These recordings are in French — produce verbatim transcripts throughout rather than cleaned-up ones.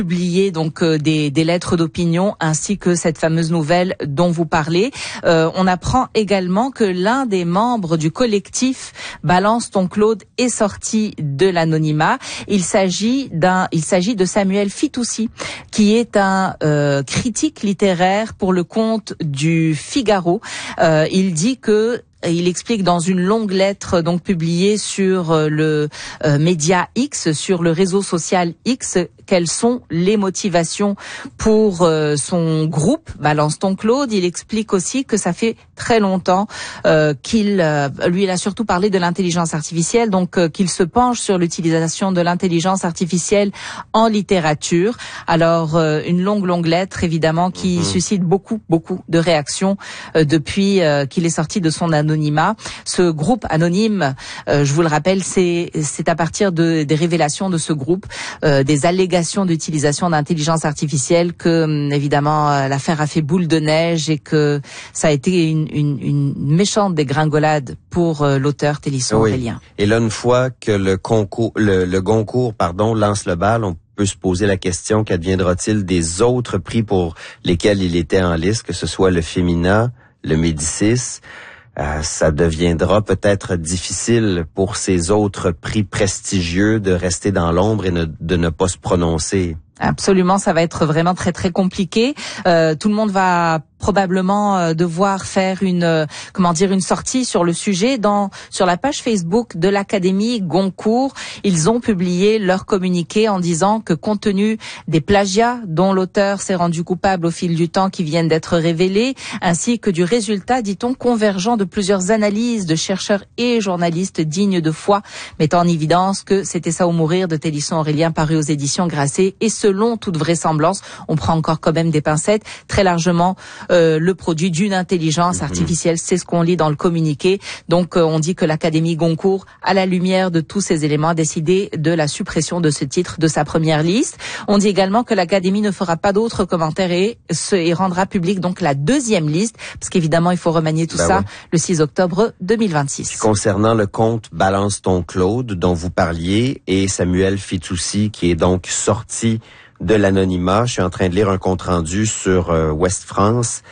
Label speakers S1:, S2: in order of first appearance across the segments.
S1: publié donc euh, des, des lettres d'opinion ainsi que cette fameuse nouvelle dont vous parlez. Euh, on apprend également que l'un des membres du collectif Balance ton Claude est sorti de l'anonymat. Il s'agit d'un, il s'agit de Samuel Fitoussi, qui est un euh, critique littéraire pour le compte du Figaro. Euh, il dit que Il explique dans une longue lettre donc publiée sur le euh, média X, sur le réseau social X, quelles sont les motivations pour euh, son groupe Balance ton Claude. Il explique aussi que ça fait très longtemps euh, qu'il, euh, lui, il a surtout parlé de l'intelligence artificielle, donc euh, qu'il se penche sur l'utilisation de l'intelligence artificielle en littérature. Alors euh, une longue longue lettre évidemment qui mmh. suscite beaucoup beaucoup de réactions euh, depuis euh, qu'il est sorti de son anonymat. Anonymat. Ce groupe anonyme, euh, je vous le rappelle, c'est c'est à partir de des révélations de ce groupe, euh, des allégations d'utilisation d'intelligence artificielle que évidemment euh, l'affaire a fait boule de neige et que ça a été une une, une méchante dégringolade pour euh, l'auteur Télisson
S2: oui.
S1: Aurélien.
S2: Et là, une fois que le concours, le, le Goncourt, pardon, lance le bal, on peut se poser la question, qu'adviendra-t-il des autres prix pour lesquels il était en liste, que ce soit le Femina, le Médicis? Euh, ça deviendra peut-être difficile pour ces autres prix prestigieux de rester dans l'ombre et ne, de ne pas se prononcer.
S1: Absolument, ça va être vraiment très très compliqué. Euh, tout le monde va probablement euh, devoir faire une euh, comment dire une sortie sur le sujet dans sur la page Facebook de l'Académie Goncourt. Ils ont publié leur communiqué en disant que compte tenu des plagiats dont l'auteur s'est rendu coupable au fil du temps qui viennent d'être révélés, ainsi que du résultat, dit-on, convergent de plusieurs analyses de chercheurs et journalistes dignes de foi, mettant en évidence que C'était ça ou mourir de Télisson Aurélien paru aux éditions Grasset et selon toute vraisemblance, on prend encore quand même des pincettes, très largement Euh, le produit d'une intelligence artificielle. C'est ce qu'on lit dans le communiqué. Donc euh, on dit que l'Académie Goncourt, à la lumière de tous ces éléments, a décidé de la suppression de ce titre de sa première liste. On dit également que l'Académie ne fera pas d'autres commentaires et, se, et rendra public donc la deuxième liste, parce qu'évidemment il faut remanier tout ben ça ouais. le six octobre deux mille vingt-six.
S2: Concernant le compte Balance ton Claude dont vous parliez et Samuel Fitoussi qui est donc sorti de l'anonymat. Je suis en train de lire un compte-rendu sur euh, Ouest France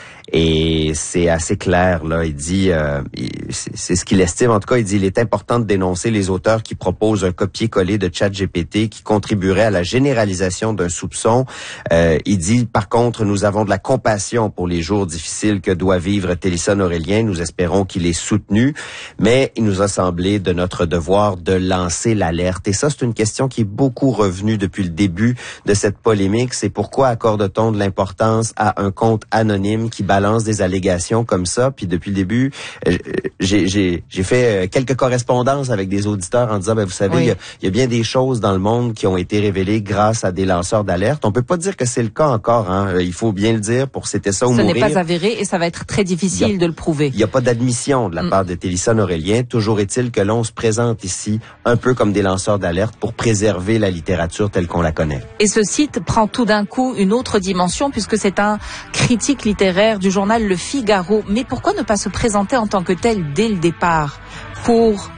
S2: et c'est assez clair, là. Il dit, euh, il, c'est, c'est ce qu'il estime, en tout cas, il dit il est important de dénoncer les auteurs qui proposent un copier-coller de ChatGPT qui contribuerait à la généralisation d'un soupçon. Euh, il dit, par contre, nous avons de la compassion pour les jours difficiles que doit vivre Télisson Aurélien. Nous espérons qu'il est soutenu, mais il nous a semblé de notre devoir de lancer l'alerte. Et ça, c'est une question qui est beaucoup revenue depuis le début de cette polémique. C'est pourquoi accorde-t-on de l'importance à un compte anonyme qui balance des allégations comme ça? Puis depuis le début, j'ai, j'ai, j'ai fait quelques correspondances avec des auditeurs en disant, ben vous savez, oui. il, y a, il y a bien des choses dans le monde qui ont été révélées grâce à des lanceurs d'alerte. On peut pas dire que c'est le cas encore, hein. Il faut bien le dire pour C'était ça ou
S1: Ce
S2: mourir.
S1: Ce n'est pas avéré et ça va être très difficile a, de le prouver.
S2: Il n'y a pas d'admission de la mm. part de Télisson Aurélien. Toujours est-il que l'on se présente ici un peu comme des lanceurs d'alerte pour préserver la littérature telle qu'on la connaît.
S1: Et ce site prend tout d'un coup une autre dimension puisque c'est un critique littéraire du journal Le Figaro. Mais pourquoi ne pas se présenter en tant que tel dès le départ pour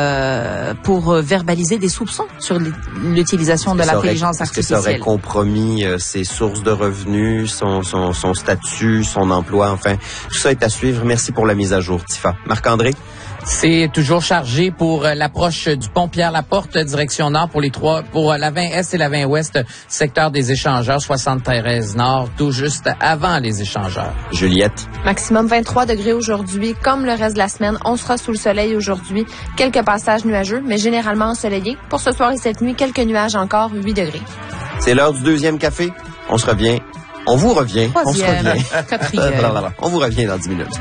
S1: euh, pour verbaliser des soupçons sur l'utilisation de l'intelligence
S2: aurait,
S1: artificielle?
S2: Est-ce que ça aurait compromis euh, ses sources de revenus, son, son, son statut, son emploi? Enfin, tout ça est à suivre. Merci pour la mise à jour, Tifa. Marc-André?
S3: C'est toujours chargé pour l'approche du pont Pierre-Laporte, direction nord pour les trois, pour la vingt Est et la vingt Ouest, secteur des échangeurs, soixante-treize Nord, tout juste avant les échangeurs.
S2: Juliette.
S4: Maximum vingt-trois degrés aujourd'hui. Comme le reste de la semaine, on sera sous le soleil aujourd'hui. Quelques passages nuageux, mais généralement ensoleillés. Pour ce soir et cette nuit, quelques nuages encore, huit degrés.
S2: C'est l'heure du deuxième café. On se revient. On vous revient.
S1: Troisième.
S2: On se revient.
S1: Quatrième.
S2: On vous revient dans dix minutes.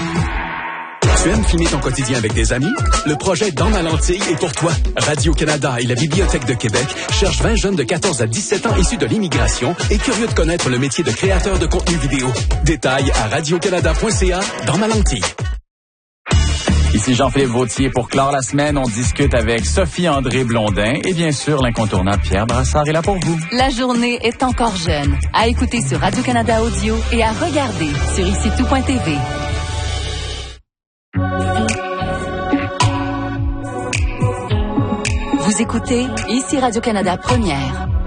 S5: Tu aimes filmer ton quotidien avec tes amis? Le projet Dans ma lentille est pour toi. Radio-Canada et la Bibliothèque de Québec cherchent vingt jeunes de quatorze à dix-sept ans issus de l'immigration et curieux de connaître le métier de créateur de contenu vidéo. Détails à radio canada point c a. Dans ma lentille.
S6: Ici Jean-Philippe Vautier. Pour clore la semaine, on discute avec Sophie-André Blondin et bien sûr l'incontournable Pierre Brassard est là pour vous.
S7: La journée est encore jeune. À écouter sur Radio-Canada Audio et à regarder sur ici tout point t v. Vous écoutez ici Radio-Canada Première.